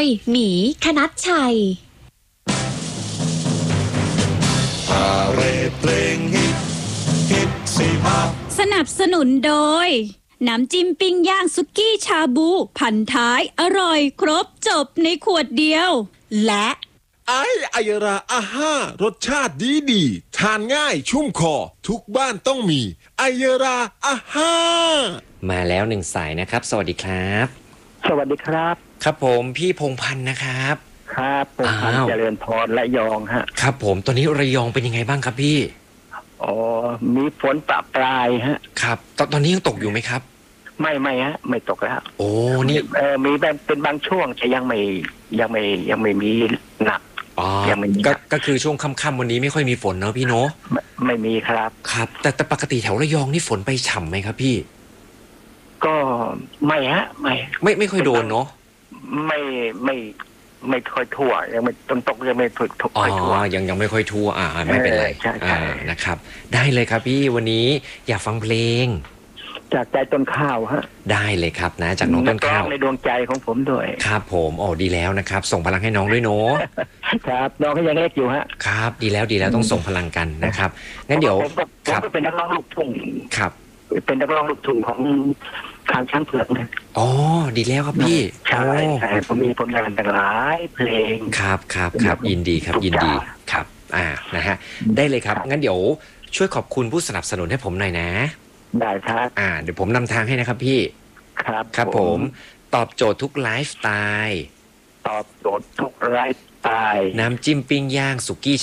ยหมีคณัชชัยเพลงฮิตสิมาสนับสนุนโดยน้ำจิ้มปิ้งย่างสุกี้ชาบูพันท้ายอร่อยครบจบในขวดเดียวและไอยราอาห้ารสชาติดีทานง่ายชุ่มคอทุกบ้านต้องมีไอยราอาห้ามาแล้วหนึ่งสายนะครับสวัสดีครับสวัสดีครับครับผมพี่พงษ์พันธ์นะครับครับพงษ์พันธ์เจริญพรและยองฮะครับผมตอนนี้ระยองเป็นยังไงบ้างครับพี่อ๋อมีฝนประปรายฮะครับตอนนี้ยังตกอยู่ไหมครับไม่ฮะไม่ตกแล้วโอ้นี่มีเป็นบางช่วงแต่ยังไม่มีหนักอ๋อก็คือช่วงค่ำๆวันนี้ไม่ค่อยมีฝนเนอะพี่เนาะไม่มีครับครับแต่ปกติแถวระยองนี่ฝนไปฉ่ำไหมครับพี่ก็ไม่ฮะไม่ค่อยโดนเนาะไม่ค่อยทั่วยังไม่ตกยังไม่ค่อยทั่วยังไม่ค่อยทั่วไม่เป็นไรนะครับได้เลยครับพี่วันนี้อยากฟังเพลงจากใจต้นข้าวฮะได้เลยครับนะจากน้องต้นข้าวในดวงใจของผมด้วยครับผมดีแล้วนะครับส่งพลังให้น้องด้วยเนาะครับน้องก็ยังเล็กอยู่ฮะครับดีแล้วต้องส่งพลังกันนะครับงั้นเดี๋ยวผมก็เป็นนักร้องลูกทุ่งครับเป็นนักร้องลูกทุ่งของทางช้างเผือกนะดีแล้วครับพี่ใช่ผมมีผลงานต่างหลายเพลงครับยินดีครับครับนะฮะได้เลยครับงั้นเดี๋ยวช่วยขอบคุณผู้สนับสนุนให้ผมหน่อยนะได้ครับเดี๋ยวผมนำทางให้นะครับพี่ครับผมตอบโจทย์ทุกไลฟ์สไตล์ตอบโจทย์ทุกไลฟ์สไตล์น้ำจิ้มปิ้งย่างสุกี้